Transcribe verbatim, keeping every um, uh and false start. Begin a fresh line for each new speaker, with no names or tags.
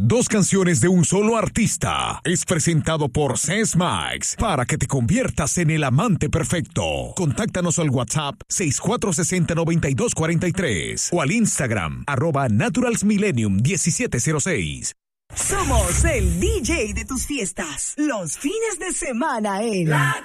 Dos canciones de un solo artista. Es presentado por Sesmax para que te conviertas en el amante perfecto. Contáctanos al WhatsApp seis cuatro seis cero, nueve dos cuatro tres o al Instagram arroba naturalsmillennium diecisiete cero seis.
Somos el D J de tus fiestas, los fines de semana en... La